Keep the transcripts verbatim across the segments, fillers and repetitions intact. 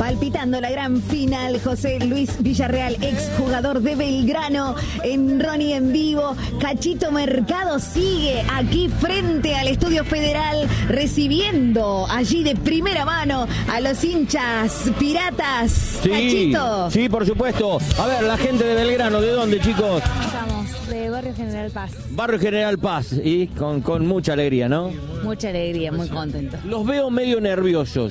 Palpitando la gran final, José Luis Villarreal, exjugador de Belgrano, en Ronnie en vivo. Cachito Mercado sigue aquí frente al Estudio Federal, recibiendo allí de primera mano a los hinchas piratas. Sí, Cachito. Sí, por supuesto. A ver, la gente de Belgrano, ¿de dónde, chicos? Estamos de Barrio General Paz. Barrio General Paz, y con, con mucha alegría, ¿no? Mucha alegría, muy contentos. Los veo medio nerviosos.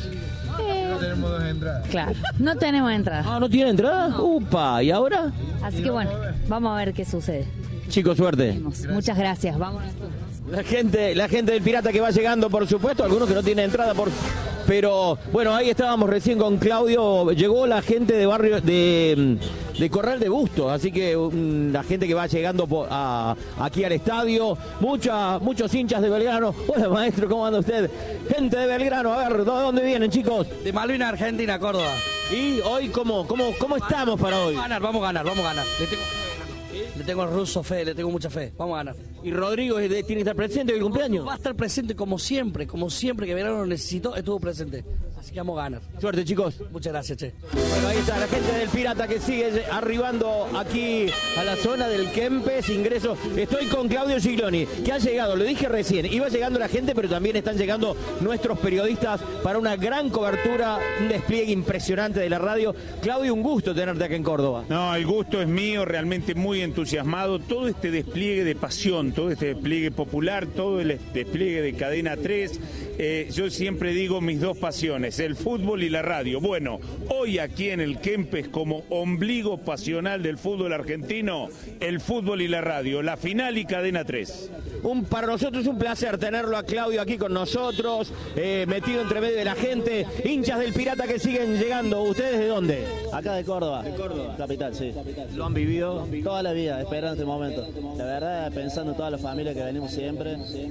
No tenemos dos entradas. Claro, no tenemos entrada. Ah, ¿no tienen entrada? Upa, ¿y ahora? Así que bueno, vamos a ver qué sucede. Chicos, suerte. Muchas gracias, vamos. La gente, la gente del Pirata que va llegando, por supuesto, algunos que no tienen entrada, por, pero bueno, ahí estábamos recién con Claudio. Llegó la gente de barrio de, de Corral de Bustos, así que um, la gente que va llegando por, a, aquí al estadio, mucha, muchos hinchas de Belgrano. Hola, maestro, ¿cómo anda usted? Gente de Belgrano, a ver, ¿de dónde vienen, chicos? De Malvinas, Argentina, Córdoba. ¿Y hoy cómo, cómo, cómo estamos para hoy? Vamos a ganar, vamos a ganar, vamos a ganar. Le tengo, le tengo al ruso fe, le tengo mucha fe. Vamos a ganar. ¿Y Rodrigo tiene que estar presente en el cumpleaños? Va a estar presente como siempre, como siempre que Belgrano lo necesitó, estuvo presente. Así que vamos a ganar. Suerte, chicos. Muchas gracias, che. Bueno, ahí está la gente del Pirata que sigue arribando aquí a la zona del Kempes, ingreso. Estoy con Claudio Gigloni, que ha llegado, lo dije recién, iba llegando la gente, pero también están llegando nuestros periodistas para una gran cobertura, un despliegue impresionante de la radio. Claudio, un gusto tenerte aquí en Córdoba. No, el gusto es mío, realmente muy entusiasmado. Todo este despliegue de pasión, todo este despliegue popular, todo el despliegue de Cadena tres, eh, yo siempre digo mis dos pasiones, el fútbol y la radio. Bueno, hoy aquí en el Kempes, como ombligo pasional del fútbol argentino, el fútbol y la radio, la final y Cadena tres. Un, para nosotros es un placer tenerlo a Claudio aquí con nosotros, eh, metido entre medio de la gente, hinchas del Pirata que siguen llegando. ¿Ustedes de dónde? Acá de Córdoba, de Córdoba, capital, sí. ¿Lo han vivido? Toda la vida, esperando este momento. La verdad, pensando en toda la familia que venimos siempre,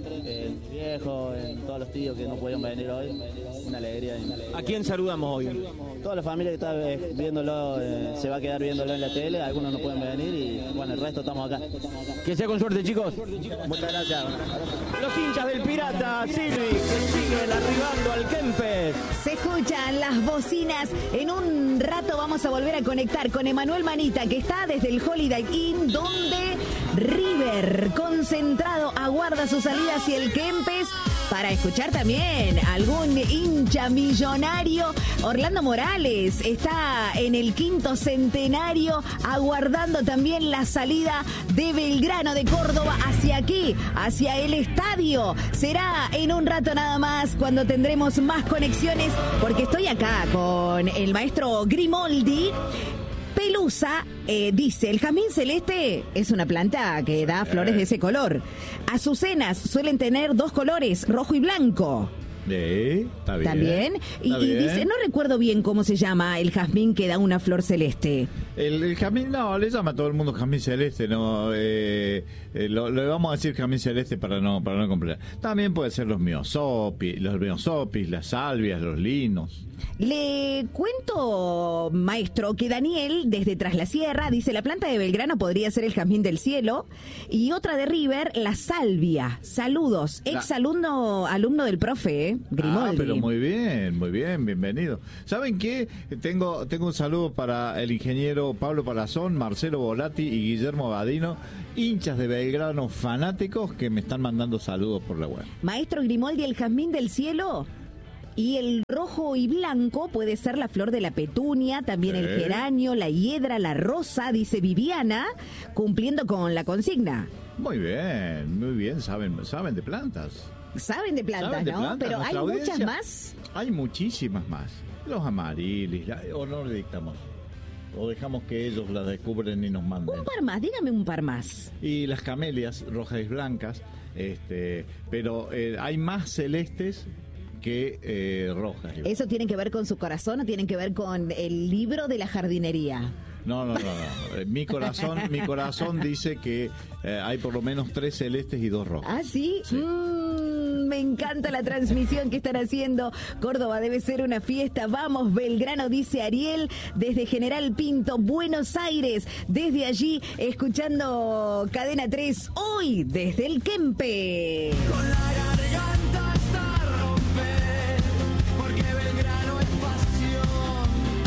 en mi viejo, en todos los tíos que no pudieron venir hoy, una alegría. ¿A quién saludamos hoy? Toda la familia que está eh, viéndolo, eh, se va a quedar viéndolo en la tele, algunos no pueden venir y bueno, el resto estamos acá. Que sea con suerte, chicos. Muchas gracias. Los hinchas del Pirata, Silvi, que siguen arribando al Kempes. Se escuchan las bocinas. En un rato vamos a volver a conectar con Emanuel Manita, que está desde el Holiday Inn, donde River, concentrado, aguarda su salida hacia el Kempes para escuchar también algún hincha millonario. Orlando Morales está en el quinto centenario, aguardando también la salida de Belgrano de Córdoba hacia aquí, hacia el estadio. Será en un rato nada más cuando tendremos más conexiones, porque estoy acá con el maestro Grimoldi. Pelusa eh, dice, el jazmín celeste es una planta que da flores de ese color. Azucenas suelen tener dos colores, rojo y blanco. Sí, está bien. También. Y, está y bien. dice, no recuerdo bien cómo se llama el jazmín que da una flor celeste. El, el jazmín, no, le llama a todo el mundo jazmín celeste, no, eh, eh, lo, lo vamos a decir jazmín celeste para no para no completar. También puede ser los miosopis, los miosopis, las salvias, los linos. Le cuento, maestro, que Daniel, desde Tras la Sierra, dice, la planta de Belgrano podría ser el jazmín del cielo, y otra de River, la salvia. Saludos, ex alumno, alumno del profe, ¿eh? Grimoldi. Ah, pero muy bien, muy bien, bienvenido. ¿Saben qué? Tengo tengo un saludo para el ingeniero Pablo Palazón, Marcelo Volati y Guillermo Badino, hinchas de Belgrano fanáticos que me están mandando saludos por la web. Maestro Grimoldi, el jazmín del cielo. Y el rojo y blanco puede ser la flor de la petunia, también el ¿Eh? geranio, la hiedra, la rosa, dice Viviana, cumpliendo con la consigna. Muy bien, muy bien, saben saben de plantas. Saben de plantas, ¿Saben de ¿no? plantas? Pero hay Nuestra muchas audiencia, más. Hay muchísimas más. Los amarilis, la, o no le dictamos. O dejamos que ellos las descubren y nos manden. Un par más, dígame un par más. Y las camelias rojas y blancas, este, pero eh, hay más celestes que eh, rojas. ¿Eso tiene que ver con su corazón o tiene que ver con el libro de la jardinería? No, no, no, no. Eh, Mi corazón, mi corazón dice que eh, hay por lo menos tres celestes y dos rojas. ¿Ah, sí? Sí. Mm, me encanta la transmisión que están haciendo. Córdoba debe ser una fiesta. Vamos, Belgrano, dice Ariel, desde General Pinto, Buenos Aires. Desde allí, escuchando Cadena tres, hoy desde el Kempe. Con la garganta hasta romper, porque Belgrano es pasión.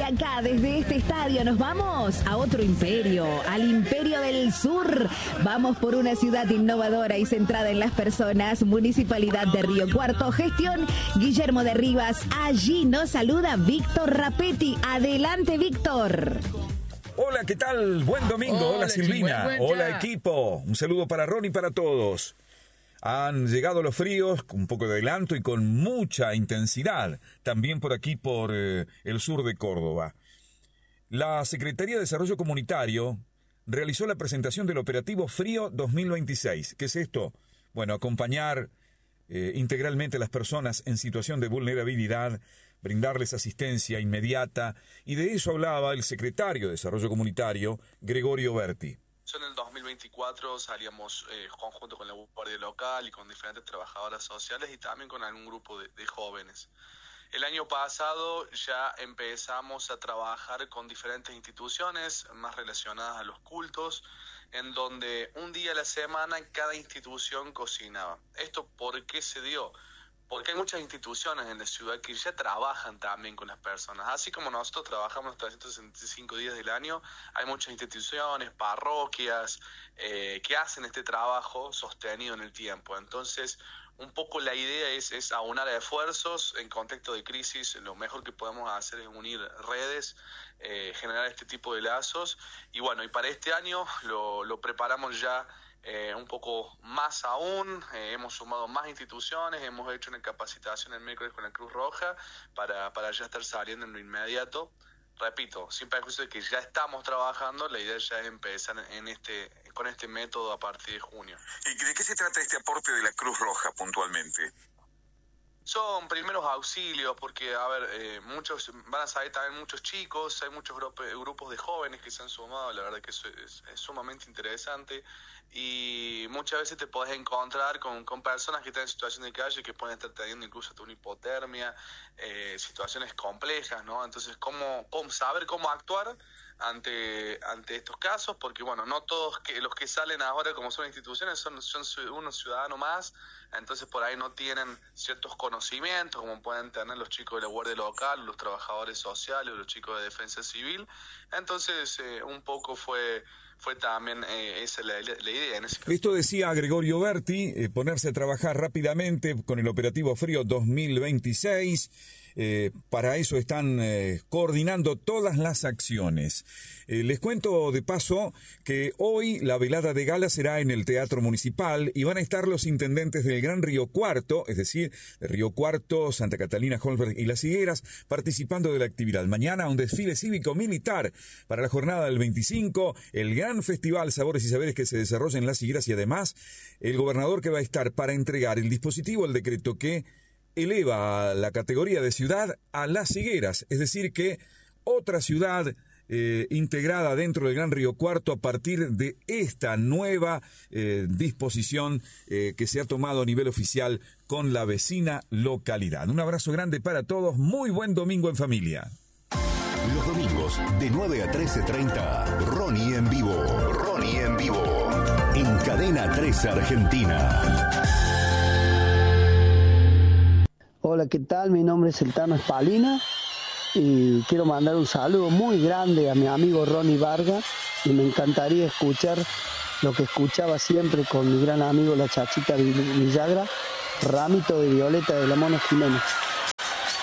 acá, desde este estadio, nos vamos a otro imperio, al Imperio del Sur. Vamos por una ciudad innovadora y centrada en las personas. Municipalidad de Río Cuarto, gestión Guillermo de Rivas. Allí nos saluda Víctor Rapetti. Adelante, Víctor. Hola, ¿qué tal? Buen domingo. Hola, Hola Silvina. Buen, buen Hola, equipo. Un saludo para Ron y para todos. Han llegado los fríos con un poco de adelanto y con mucha intensidad, también por aquí, por eh, el sur de Córdoba. La Secretaría de Desarrollo Comunitario realizó la presentación del operativo Frío dos mil veintiséis. ¿Qué es esto? Bueno, acompañar eh, integralmente a las personas en situación de vulnerabilidad, brindarles asistencia inmediata, y de eso hablaba el secretario de Desarrollo Comunitario, Gregorio Berti. En el dos mil veinticuatro salíamos eh, conjunto con la Guardia Local y con diferentes trabajadoras sociales y también con algún grupo de, de jóvenes. El año pasado ya empezamos a trabajar con diferentes instituciones más relacionadas a los cultos, en donde un día a la semana cada institución cocinaba. ¿Esto por qué se dio? Porque hay muchas instituciones en la ciudad que ya trabajan también con las personas. Así como nosotros trabajamos los trescientos sesenta y cinco días del año, hay muchas instituciones, parroquias, eh, que hacen este trabajo sostenido en el tiempo. Entonces, un poco la idea es, es aunar esfuerzos en contexto de crisis. Lo mejor que podemos hacer es unir redes, eh, generar este tipo de lazos. Y bueno, y para este año lo, lo preparamos ya Eh, un poco más aún, eh, hemos sumado más instituciones, hemos hecho una capacitación el miércoles con la Cruz Roja para, para ya estar saliendo en lo inmediato. Repito, sin perjuicio de que ya estamos trabajando, la idea ya es empezar en este, con este método a partir de junio. ¿Y de qué se trata este aporte de la Cruz Roja puntualmente? Son primeros auxilios, porque, a ver, eh, muchos van a salir también muchos chicos, hay muchos grupos, grupos de jóvenes que se han sumado, la verdad que eso es, es sumamente interesante, y muchas veces te podés encontrar con, con personas que están en situación de calle, que pueden estar teniendo incluso hasta una hipotermia, eh, situaciones complejas, ¿no? Entonces, ¿cómo, cómo saber cómo actuar ante ante estos casos? Porque, bueno, no todos que los que salen ahora como son instituciones son, son unos ciudadanos más, entonces por ahí no tienen ciertos conocimientos como pueden tener los chicos de la Guardia Local, los trabajadores sociales, los chicos de Defensa Civil. Entonces, eh, un poco fue fue también eh, esa la, la idea. En ese caso. Esto decía Gregorio Berti, eh, ponerse a trabajar rápidamente con el operativo Frío dos mil veintiséis. Eh, para eso están eh, coordinando todas las acciones. Eh, les cuento de paso que hoy la velada de gala será en el Teatro Municipal y van a estar los intendentes del Gran Río Cuarto, es decir, de Río Cuarto, Santa Catalina, Holmberg y Las Higueras, participando de la actividad. Mañana un desfile cívico-militar para la jornada del veinticinco, el gran festival Sabores y Saberes que se desarrolla en Las Higueras y además el gobernador que va a estar para entregar el dispositivo, el decreto que eleva la categoría de ciudad a Las Higueras, es decir que otra ciudad eh, integrada dentro del Gran Río Cuarto a partir de esta nueva eh, disposición eh, que se ha tomado a nivel oficial con la vecina localidad. Un abrazo grande para todos, muy buen domingo en familia. Los domingos de nueve a trece treinta, Ronnie en vivo, Ronnie en vivo, en Cadena tres Argentina. Hola, ¿qué tal? Mi nombre es El Tano Espalina y quiero mandar un saludo muy grande a mi amigo Ronnie Vargas y me encantaría escuchar lo que escuchaba siempre con mi gran amigo la Chachita Villagra, Ramito de Violeta de la Mona Jiménez.